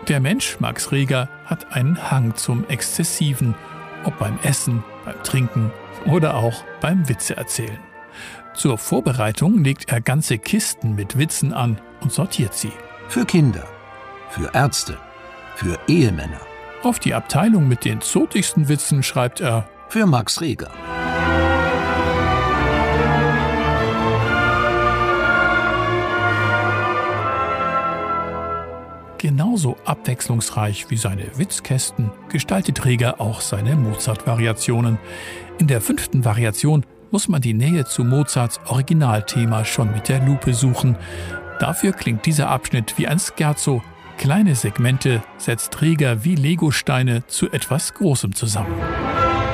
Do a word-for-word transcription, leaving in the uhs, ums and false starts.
Der Mensch, Max Reger, hat einen Hang zum Exzessiven, ob beim Essen, beim Trinken oder auch beim Witzeerzählen. Zur Vorbereitung legt er ganze Kisten mit Witzen an und sortiert sie. Für Kinder, für Ärzte, für Ehemänner. Auf die Abteilung mit den zotigsten Witzen schreibt er: Für Max Reger. Genauso abwechslungsreich wie seine Witzkästen gestaltet Reger auch seine Mozart-Variationen. In der fünften Variation muss man die Nähe zu Mozarts Originalthema schon mit der Lupe suchen. Dafür klingt dieser Abschnitt wie ein Scherzo. Kleine Segmente setzt Reger wie Legosteine zu etwas Großem zusammen.